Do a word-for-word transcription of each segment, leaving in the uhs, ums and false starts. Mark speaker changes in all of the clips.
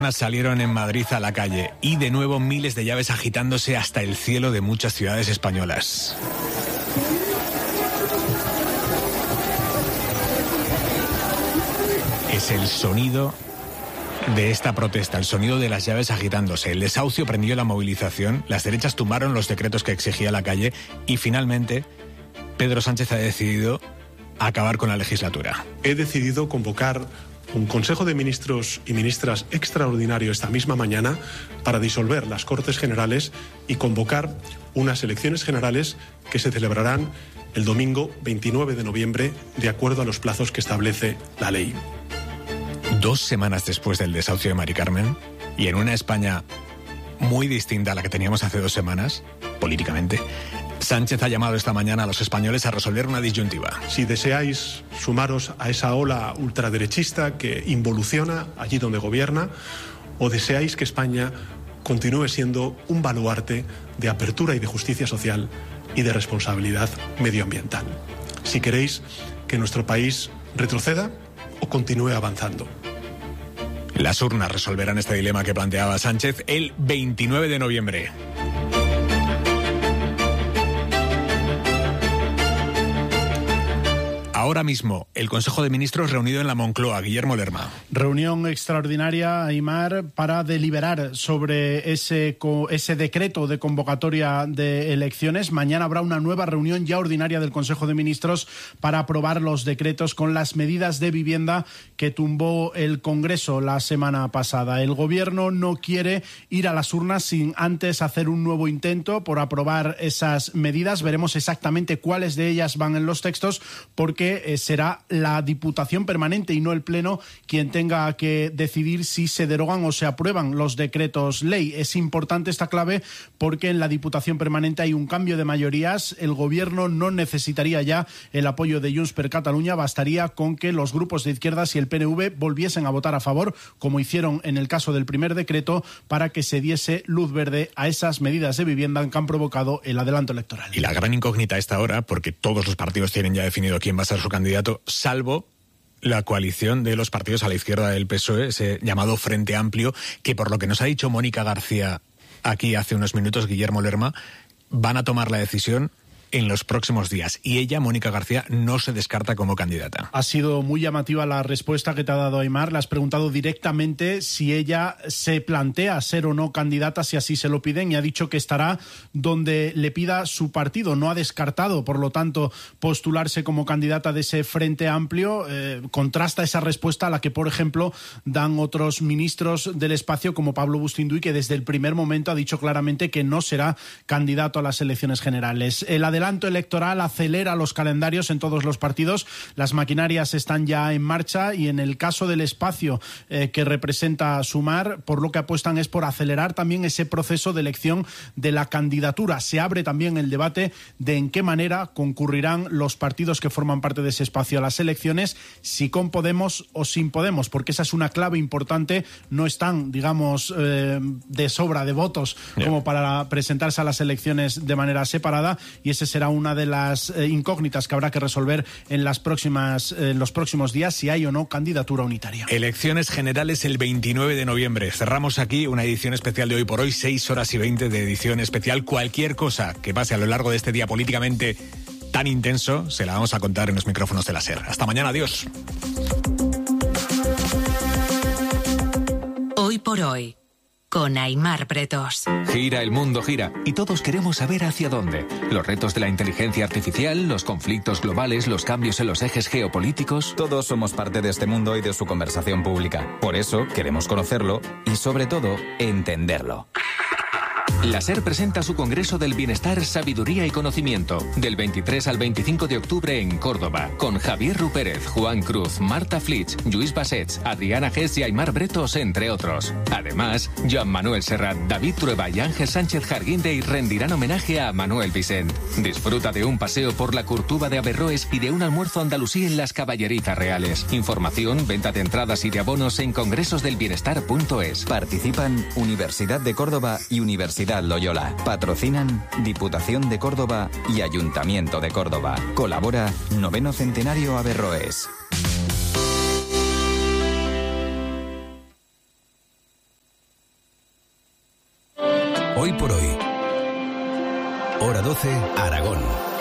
Speaker 1: Salieron en Madrid a la calle y de nuevo miles de llaves agitándose hasta el cielo de muchas ciudades españolas. Es el sonido de esta protesta, el sonido de las llaves agitándose. El desahucio prendió la movilización, las derechas tumbaron los decretos que exigía la calle y finalmente Pedro Sánchez ha decidido acabar con la legislatura.
Speaker 2: He decidido convocar un Consejo de Ministros y Ministras extraordinario esta misma mañana para disolver las Cortes Generales y convocar unas elecciones generales que se celebrarán el domingo veintinueve de noviembre, de acuerdo a los plazos que establece la ley.
Speaker 1: Dos semanas después del desahucio de Mari Carmen, y en una España muy distinta a la que teníamos hace dos semanas, políticamente, Sánchez ha llamado esta mañana a los españoles a resolver una disyuntiva.
Speaker 2: Si deseáis sumaros a esa ola ultraderechista que involuciona allí donde gobierna, o deseáis que España continúe siendo un baluarte de apertura y de justicia social y de responsabilidad medioambiental. Si queréis que nuestro país retroceda o continúe avanzando.
Speaker 1: Las urnas resolverán este dilema que planteaba Sánchez el veintinueve de noviembre. Ahora mismo, el Consejo de Ministros reunido en la Moncloa. Guillermo Lerma.
Speaker 3: Reunión extraordinaria, Aimar, para deliberar sobre ese, ese decreto de convocatoria de elecciones. Mañana habrá una nueva reunión ya ordinaria del Consejo de Ministros para aprobar los decretos con las medidas de vivienda que tumbó el Congreso la semana pasada. El Gobierno no quiere ir a las urnas sin antes hacer un nuevo intento por aprobar esas medidas. Veremos exactamente cuáles de ellas van en los textos, porque será la Diputación Permanente y no el Pleno quien tenga que decidir si se derogan o se aprueban los decretos ley. Es importante esta clave porque en la Diputación Permanente hay un cambio de mayorías. El Gobierno no necesitaría ya el apoyo de Junts per Catalunya, bastaría con que los grupos de izquierdas y el P N V volviesen a votar a favor, como hicieron en el caso del primer decreto, para que se diese luz verde a esas medidas de vivienda que han provocado el adelanto electoral.
Speaker 1: Y la gran incógnita a esta hora, porque todos los partidos tienen ya definido quién va a ser su candidato, salvo la coalición de los partidos a la izquierda del P S O E, ese llamado Frente Amplio, que por lo que nos ha dicho Mónica García aquí hace unos minutos, Guillermo Lerma, van a tomar la decisión en los próximos días. Y ella, Mónica García, no se descarta como candidata.
Speaker 3: Ha sido muy llamativa la respuesta que te ha dado Aimar. Le has preguntado directamente si ella se plantea ser o no candidata, si así se lo piden, y ha dicho que estará donde le pida su partido. No ha descartado, por lo tanto, postularse como candidata de ese Frente Amplio. Eh, contrasta esa respuesta a la que, por ejemplo, dan otros ministros del espacio, como Pablo Bustinduy, que desde el primer momento ha dicho claramente que no será candidato a las elecciones generales. El adelanto electoral acelera los calendarios en todos los partidos. Las maquinarias están ya en marcha y en el caso del espacio eh, que representa Sumar, por lo que apuestan es por acelerar también ese proceso de elección de la candidatura. Se abre también el debate de en qué manera concurrirán los partidos que forman parte de ese espacio a las elecciones, si con Podemos o sin Podemos, porque esa es una clave importante. No están, digamos, eh, de sobra de votos yeah. como para presentarse a las elecciones de manera separada, y ese será una de las eh, incógnitas que habrá que resolver en las próximas, eh, en los próximos días, si hay o no candidatura unitaria.
Speaker 1: Elecciones generales el veintinueve de noviembre. Cerramos aquí una edición especial de Hoy por Hoy, seis horas y veinte de edición especial. Cualquier cosa que pase a lo largo de este día políticamente tan intenso, se la vamos a contar en los micrófonos de la SER. Hasta mañana, adiós.
Speaker 4: Hoy por Hoy, con Aimar Pretos.
Speaker 5: Gira, el mundo gira, y todos queremos saber hacia dónde. Los retos de la inteligencia artificial, los conflictos globales, los cambios en los ejes geopolíticos.
Speaker 6: Todos somos parte de este mundo y de su conversación pública. Por eso queremos conocerlo y, sobre todo, entenderlo.
Speaker 5: La SER presenta su Congreso del Bienestar, Sabiduría y Conocimiento, del veintitrés al veinticinco de octubre en Córdoba, con Javier Rupérez, Juan Cruz, Marta Flitsch, Lluís Bassets, Adriana Gess y Aimar Bretos, entre otros. Además, Joan Manuel Serrat, David Trueba y Ángel Sánchez Jarguindey rendirán homenaje a Manuel Vicent. Disfruta de un paseo por la Curtuba de Averroes y de un almuerzo andalusí en las Caballerizas Reales. Información, venta de entradas y de abonos en congresos del bienestar punto es.
Speaker 6: Participan Universidad de Córdoba y Universidad Loyola. Patrocinan Diputación de Córdoba y Ayuntamiento de Córdoba. Colabora Noveno Centenario Averroes.
Speaker 7: Hoy por hoy. Hora doce, Aragón.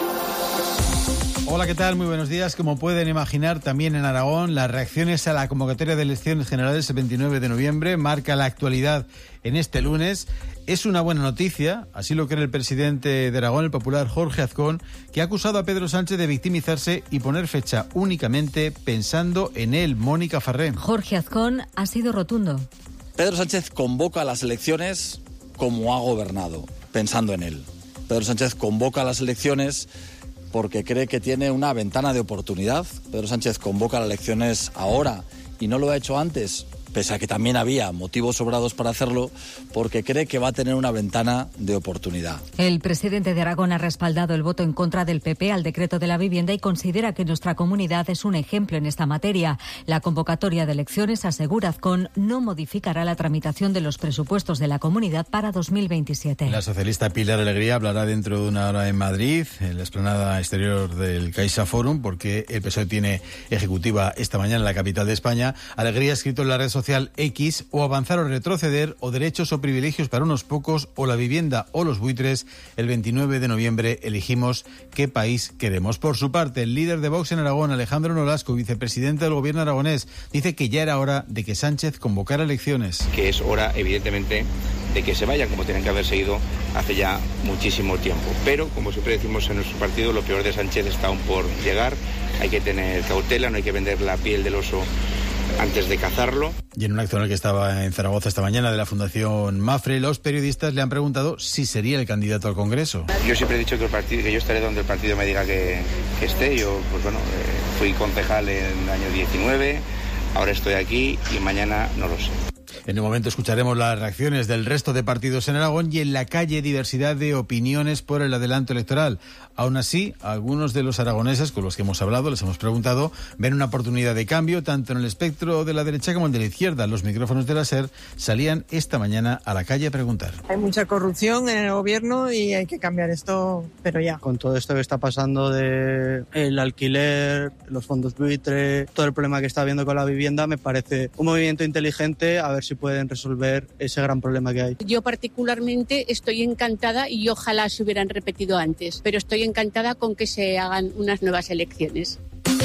Speaker 8: Hola, ¿qué tal? Muy buenos días. Como pueden imaginar, también en Aragón, las reacciones a la convocatoria de elecciones generales el veintinueve de noviembre marca la actualidad en este lunes. Es una buena noticia, así lo cree el presidente de Aragón, el popular Jorge Azcón, que ha acusado a Pedro Sánchez de victimizarse y poner fecha únicamente pensando en él. Mónica Farré.
Speaker 9: Jorge Azcón ha sido rotundo.
Speaker 10: Pedro Sánchez convoca las elecciones como ha gobernado, pensando en él. Pedro Sánchez convoca las elecciones porque cree que tiene una ventana de oportunidad. Pedro Sánchez convoca las elecciones ahora y no lo ha hecho antes, pese a que también había motivos sobrados para hacerlo, porque cree que va a tener una ventana de oportunidad.
Speaker 9: El presidente de Aragón ha respaldado el voto en contra del P P al decreto de la vivienda y considera que nuestra comunidad es un ejemplo en esta materia. La convocatoria de elecciones, asegura Azcón, no modificará la tramitación de los presupuestos de la comunidad para dos mil veintisiete.
Speaker 8: La socialista Pilar Alegría hablará dentro de una hora en Madrid, en la explanada exterior del Caixa Forum, porque el P S O E tiene ejecutiva esta mañana en la capital de España. Alegría ha escrito en la red social social X, o avanzar o retroceder, o derechos o privilegios para unos pocos, o la vivienda o los buitres. El veintinueve de noviembre elegimos qué país queremos. Por su parte, el líder de Vox en Aragón, Alejandro Nolasco, vicepresidente del gobierno aragonés, dice que ya era hora de que Sánchez convocara elecciones.
Speaker 11: Que es hora, evidentemente, de que se vayan, como tienen que haberse ido hace ya muchísimo tiempo. Pero, como siempre decimos en nuestro partido, lo peor de Sánchez está aún por llegar. Hay que tener cautela, no hay que vender la piel del oso antes de cazarlo.
Speaker 8: Y en un acto en el que estaba en Zaragoza esta mañana de la Fundación Mafre, los periodistas le han preguntado si sería el candidato al Congreso.
Speaker 11: Yo siempre he dicho que, el partido, que yo estaré donde el partido me diga que, que esté. Yo, pues bueno, eh, fui concejal en el año diecinueve, ahora estoy aquí y mañana no lo sé.
Speaker 8: En un momento escucharemos las reacciones del resto de partidos en Aragón y en la calle diversidad de opiniones por el adelanto electoral. Aún así, algunos de los aragoneses con los que hemos hablado, les hemos preguntado, ven una oportunidad de cambio tanto en el espectro de la derecha como el de la izquierda. Los micrófonos de la SER salían esta mañana a la calle a preguntar.
Speaker 12: Hay mucha corrupción en el gobierno y hay que cambiar esto, pero ya.
Speaker 13: Con todo esto que está pasando de el alquiler, los fondos buitre, todo el problema que está habiendo con la vivienda, me parece un movimiento inteligente, a ver si pueden resolver ese gran problema que hay.
Speaker 14: Yo particularmente estoy encantada y ojalá se hubieran repetido antes, pero estoy encantada con que se hagan unas nuevas elecciones.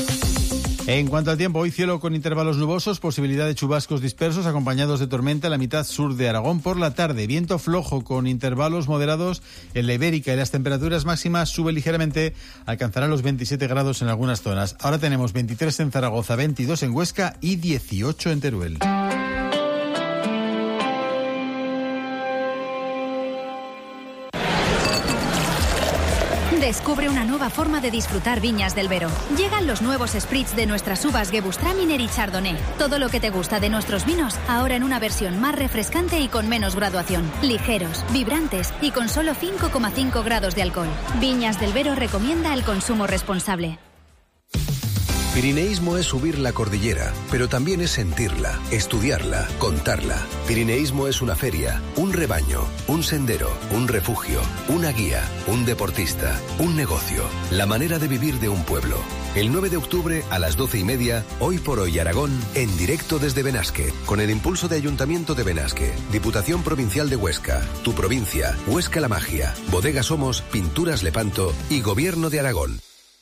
Speaker 8: En cuanto al tiempo, hoy cielo con intervalos nubosos, posibilidad de chubascos dispersos acompañados de tormenta en la mitad sur de Aragón por la tarde. Viento flojo con intervalos moderados en la Ibérica y las temperaturas máximas suben ligeramente, alcanzarán los veintisiete grados en algunas zonas. Ahora tenemos veintitrés en Zaragoza, veintidós en Huesca y dieciocho en Teruel.
Speaker 15: Descubre una nueva forma de disfrutar Viñas del Vero. Llegan los nuevos spritz de nuestras uvas Gewürztraminer y Chardonnay. Todo lo que te gusta de nuestros vinos, ahora en una versión más refrescante y con menos graduación. Ligeros, vibrantes y con solo cinco coma cinco grados de alcohol. Viñas del Vero recomienda el consumo responsable.
Speaker 7: Pirineísmo es subir la cordillera, pero también es sentirla, estudiarla, contarla. Pirineísmo es una feria, un rebaño, un sendero, un refugio, una guía, un deportista, un negocio, la manera de vivir de un pueblo. El nueve de octubre a las doce y media, Hoy por Hoy Aragón, en directo desde Benasque, con el impulso de Ayuntamiento de Benasque, Diputación Provincial de Huesca, Tu Provincia, Huesca la Magia, Bodega Somos, Pinturas Lepanto y Gobierno de Aragón.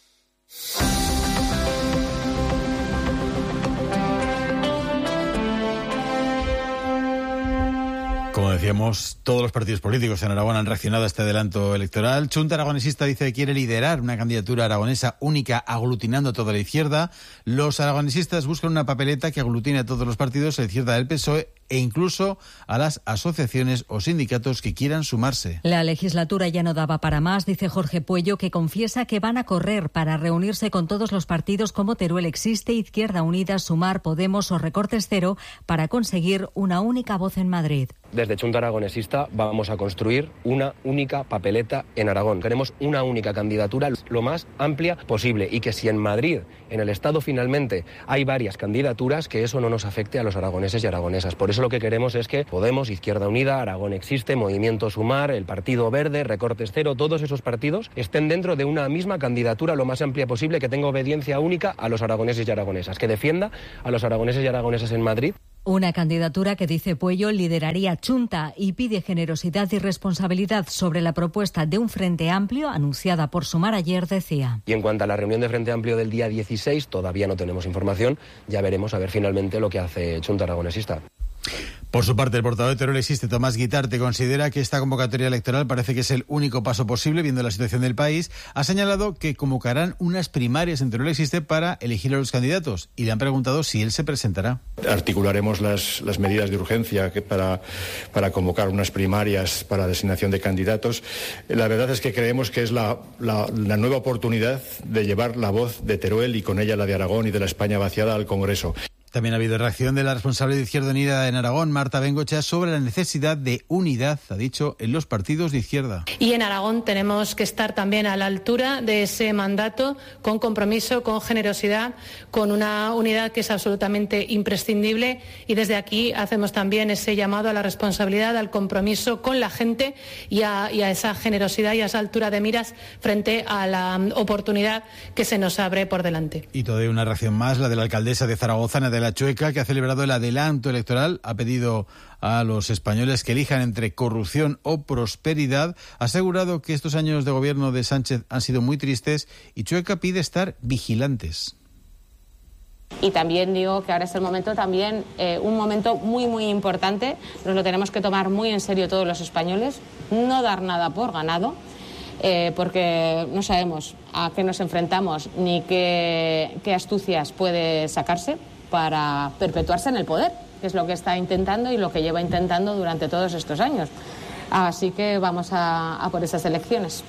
Speaker 8: Como decíamos, todos los partidos políticos en Aragón han reaccionado a este adelanto electoral. Chunta Aragonesista dice que quiere liderar una candidatura aragonesa única aglutinando a toda la izquierda. Los aragonesistas buscan una papeleta que aglutine a todos los partidos, a la izquierda del P S O E e incluso a las asociaciones o sindicatos que quieran sumarse.
Speaker 9: La legislatura ya no daba para más, dice Jorge Puello, que confiesa que van a correr para reunirse con todos los partidos como Teruel Existe, Izquierda Unida, Sumar, Podemos o Recortes Cero para conseguir una única voz en Madrid.
Speaker 16: Desde Chunta Aragonesista vamos a construir una única papeleta en Aragón. Queremos una única candidatura lo más amplia posible y que si en Madrid, en el Estado finalmente, hay varias candidaturas, que eso no nos afecte a los aragoneses y aragonesas. Por eso lo que queremos es que Podemos, Izquierda Unida, Aragón Existe, Movimiento Sumar, el Partido Verde, Recortes Cero, todos esos partidos estén dentro de una misma candidatura lo más amplia posible, que tenga obediencia única a los aragoneses y aragonesas, que defienda a los aragoneses y aragonesas en Madrid.
Speaker 9: Una candidatura que, dice Puello, lideraría Chunta y pide generosidad y responsabilidad sobre la propuesta de un Frente Amplio anunciada por Sumar ayer, decía.
Speaker 16: Y en cuanto a la reunión de Frente Amplio del día dieciséis, todavía no tenemos información, ya veremos a ver finalmente lo que hace Chunta Aragonesista.
Speaker 8: Por su parte, el portavoz de Teruel Existe, Tomás Guitarte, considera que esta convocatoria electoral parece que es el único paso posible, viendo la situación del país. Ha señalado que convocarán unas primarias en Teruel Existe para elegir a los candidatos y le han preguntado si él se presentará.
Speaker 17: Articularemos las, las medidas de urgencia que para, para convocar unas primarias para designación de candidatos. La verdad es que creemos que es la, la, la nueva oportunidad de llevar la voz de Teruel y con ella la de Aragón y de la España vaciada al Congreso.
Speaker 8: También ha habido reacción de la responsable de Izquierda Unida en Aragón, Marta Bengocha, sobre la necesidad de unidad, ha dicho, en los partidos de izquierda.
Speaker 18: Y en Aragón tenemos que estar también a la altura de ese mandato, con compromiso, con generosidad, con una unidad que es absolutamente imprescindible. Y desde aquí hacemos también ese llamado a la responsabilidad, al compromiso con la gente y a, y a esa generosidad y a esa altura de miras frente a la oportunidad que se nos abre por delante.
Speaker 8: Y todavía una reacción más, la de la alcaldesa de Zaragoza, Ana de la Chueca, que ha celebrado el adelanto electoral, ha pedido a los españoles que elijan entre corrupción o prosperidad, ha asegurado que estos años de gobierno de Sánchez han sido muy tristes y Chueca pide estar vigilantes.
Speaker 19: Y también digo que ahora es el momento también, eh, un momento muy, muy importante, nos lo tenemos que tomar muy en serio todos los españoles, no dar nada por ganado, eh, porque no sabemos a qué nos enfrentamos ni qué, qué astucias puede sacarse para perpetuarse en el poder, que es lo que está intentando y lo que lleva intentando durante todos estos años. Así que vamos a, a por esas elecciones.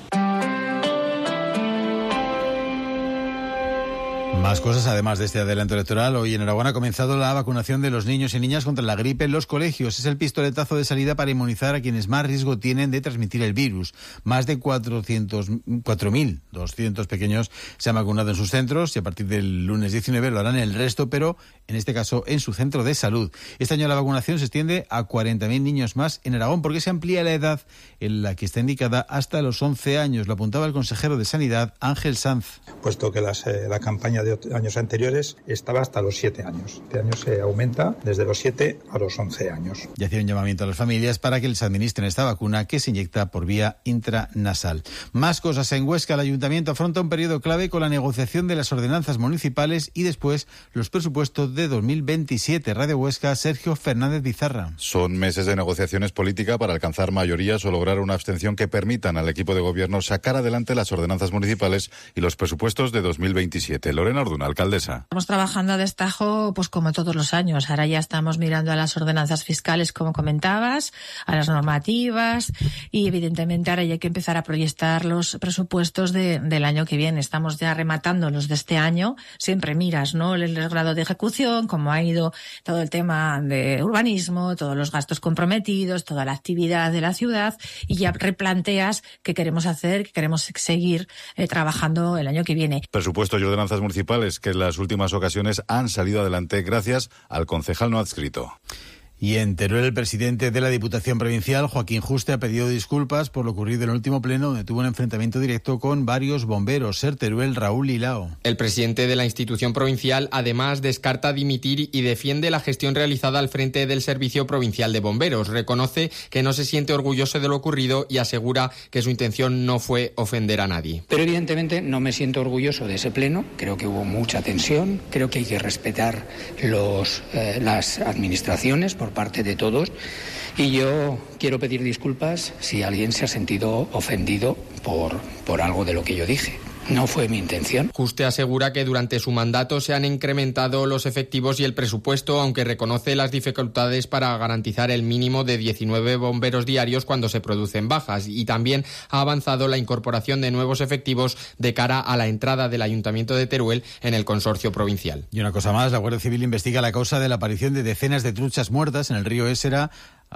Speaker 8: Más cosas, además de este adelanto electoral. Hoy en Aragón ha comenzado la vacunación de los niños y niñas contra la gripe en los colegios. Es el pistoletazo de salida para inmunizar a quienes más riesgo tienen de transmitir el virus. Más de cuatrocientos, cuatro mil doscientos pequeños se han vacunado en sus centros y a partir del lunes diecinueve lo harán el resto, pero en este caso en su centro de salud. Este año la vacunación se extiende a cuarenta mil niños más en Aragón porque se amplía la edad en la que está indicada hasta los once años. Lo apuntaba el consejero de Sanidad, Ángel Sanz.
Speaker 20: Puesto que las, eh, la campaña de años anteriores estaba hasta los siete años. Este año se aumenta desde los siete a los once años.
Speaker 8: Y hacía un llamamiento a las familias para que les administren esta vacuna que se inyecta por vía intranasal. Más cosas. En Huesca, el ayuntamiento afronta un periodo clave con la negociación de las ordenanzas municipales y después los presupuestos de dos mil veintisiete. Radio Huesca, Sergio Fernández Bizarra.
Speaker 21: Son meses de negociaciones políticas para alcanzar mayorías o lograr una abstención que permitan al equipo de gobierno sacar adelante las ordenanzas municipales y los presupuestos de dos mil veintisiete. Lorena Orduna, alcaldesa.
Speaker 22: Estamos trabajando a destajo, pues como todos los años. Ahora ya estamos mirando a las ordenanzas fiscales, como comentabas, a las normativas y evidentemente ahora ya hay que empezar a proyectar los presupuestos de, del año que viene. Estamos ya rematando los de este año. Siempre miras, ¿no?, el, el grado de ejecución, cómo ha ido todo el tema de urbanismo, todos los gastos comprometidos, toda la actividad de la ciudad y ya replanteas qué queremos hacer, qué queremos seguir eh, trabajando el año que viene.
Speaker 21: Presupuestos y ordenanzas municipales que en las últimas ocasiones han salido adelante gracias al concejal no adscrito.
Speaker 8: Y en Teruel, el presidente de la Diputación Provincial, Joaquín Juste, ha pedido disculpas por lo ocurrido en el último pleno, donde tuvo un enfrentamiento directo con varios bomberos. Ser Teruel, Raúl Lilao.
Speaker 23: El presidente de la institución provincial, además, descarta dimitir y defiende la gestión realizada al frente del Servicio Provincial de Bomberos. Reconoce que no se siente orgulloso de lo ocurrido y asegura que su intención no fue ofender a nadie.
Speaker 24: Pero evidentemente no me siento orgulloso de ese pleno. Creo que hubo mucha tensión. Creo que hay que respetar los, eh, las administraciones por parte de todos y yo quiero pedir disculpas si alguien se ha sentido ofendido por, por algo de lo que yo dije. No fue mi intención.
Speaker 23: Juste asegura que durante su mandato se han incrementado los efectivos y el presupuesto, aunque reconoce las dificultades para garantizar el mínimo de diecinueve bomberos diarios cuando se producen bajas, y también ha avanzado la incorporación de nuevos efectivos de cara a la entrada del Ayuntamiento de Teruel en el consorcio provincial.
Speaker 8: Y una cosa más, la Guardia Civil investiga la causa de la aparición de decenas de truchas muertas en el río Ésera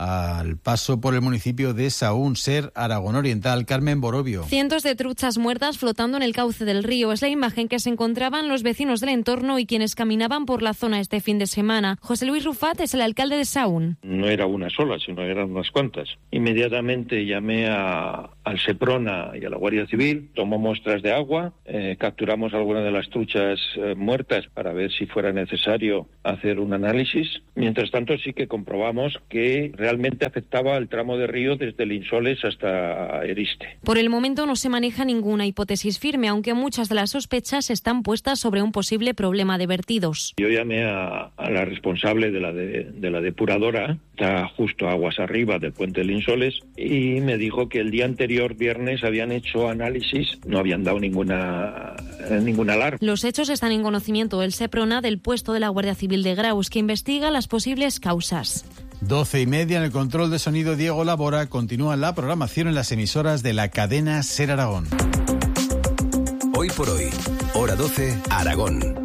Speaker 8: al paso por el municipio de Sahún. Ser Aragón Oriental, Carmen Borobio.
Speaker 25: Cientos de truchas muertas flotando en el cauce del río. Es la imagen que se encontraban los vecinos del entorno y quienes caminaban por la zona este fin de semana. José Luis Rufat es el alcalde de Sahún.
Speaker 26: No era una sola, sino eran unas cuantas. Inmediatamente llamé a,
Speaker 1: al Seprona y a la Guardia Civil, tomó muestras de agua, eh, capturamos algunas de las truchas eh, muertas para ver si fuera necesario hacer un análisis. Mientras tanto sí que comprobamos que realmente afectaba al tramo de río desde Linsoles hasta Eriste.
Speaker 25: Por el momento no se maneja ninguna hipótesis firme, aunque muchas de las sospechas están puestas sobre un posible problema de vertidos.
Speaker 1: Yo llamé a, a la responsable de la, de, de la depuradora, está justo aguas arriba del puente de Linsoles, y me dijo que el día anterior, viernes, habían hecho análisis, no habían dado ninguna, ninguna alarma.
Speaker 25: Los hechos están en conocimiento del Seprona, del puesto de la Guardia Civil de Graus, que investiga las posibles causas.
Speaker 8: Doce y media en el control de sonido Diego Labora. Continúa la programación en las emisoras de la cadena SER Aragón.
Speaker 7: Hoy por hoy, hora doce, Aragón.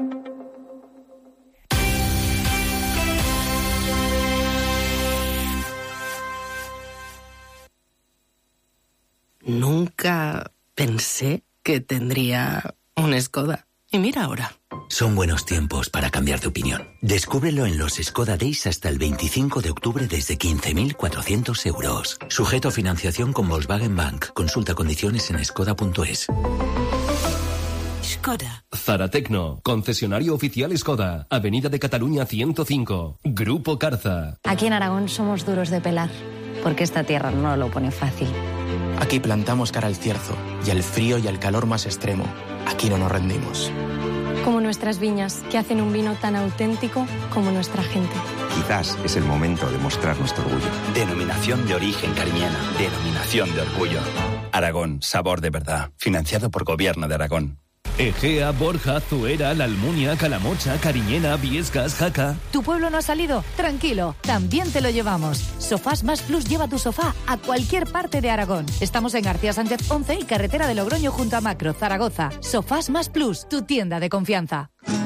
Speaker 2: Nunca pensé que tendría un Skoda. Y mira ahora.
Speaker 3: Son buenos tiempos para cambiar de opinión. Descúbrelo en los Skoda Days hasta el veinticinco de octubre desde quince mil cuatrocientos euros. Sujeto a financiación con Volkswagen Bank. Consulta condiciones en skoda punto es.
Speaker 2: Skoda.
Speaker 4: Zara Tecno, concesionario oficial Skoda, Avenida de Cataluña ciento cinco, Grupo Carza.
Speaker 5: Aquí en Aragón somos duros de pelar, porque esta tierra no lo pone fácil.
Speaker 26: Aquí plantamos cara al cierzo y al frío y al calor más extremo. Aquí no nos rendimos.
Speaker 5: Como nuestras viñas, que hacen un vino tan auténtico como nuestra gente.
Speaker 27: Quizás es el momento de mostrar nuestro orgullo.
Speaker 28: Denominación de origen cariñena. Denominación de orgullo.
Speaker 27: Aragón, sabor de verdad. Financiado por Gobierno de Aragón.
Speaker 29: Egea, Borja, Zuera, La Almunia, Calamocha, Cariñena, Viescas, Jaca.
Speaker 30: ¿Tu pueblo no ha salido? Tranquilo, también te lo llevamos. Sofás Más Plus lleva tu sofá a cualquier parte de Aragón. Estamos en García Sánchez once y carretera de Logroño junto a Macro, Zaragoza. Sofás Más Plus, tu tienda de confianza.